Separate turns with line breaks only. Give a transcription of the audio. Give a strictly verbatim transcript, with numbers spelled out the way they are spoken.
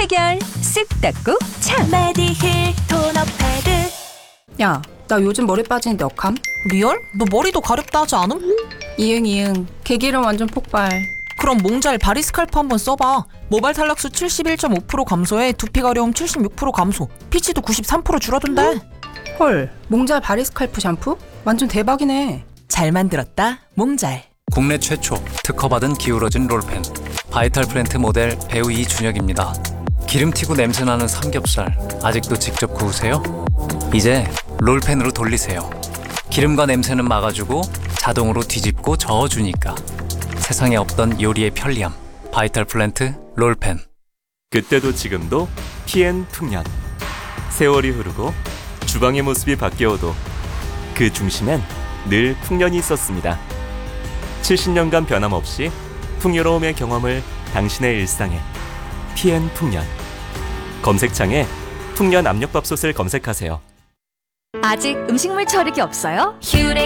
해결 쓱 닦고 참.
메디힐 토너 패드.
야, 나 요즘 머리 빠지는데 억함?
리얼? 너 머리도 가렵다 하지 않음?
이응 이응 개기름 완전 폭발.
그럼 몽잘 바리스칼프 한번 써봐. 모발 탈락수 칠십일 점 오 퍼센트 감소에 두피 가려움 칠십육 퍼센트 감소, 피지도 구십삼 퍼센트 줄어든대.
헐, 몽잘 바리스칼프 샴푸? 완전 대박이네.
잘 만들었다 몽잘.
국내 최초 특허받은 기울어진 롤펜 바이탈 플랜트 모델 배우 이준혁입니다. 기름튀고 냄새나는 삼겹살 아직도 직접 구우세요? 이제 롤펜으로 돌리세요. 기름과 냄새는 막아주고 자동으로 뒤집고 저어주니까 세상에 없던 요리의 편리함. 바이탈 플랜트 롤펜.
그때도 지금도 티엔 풍년. 세월이 흐르고 주방의 모습이 바뀌어도 그 중심엔 늘 풍년이 있었습니다. 칠십 년간 변함없이 풍요로움의 경험을 당신의 일상에. 티엔 풍년. 검색창에 풍년 압력밥솥을 검색하세요.
아직 음식물 처리기 없어요?
퓨레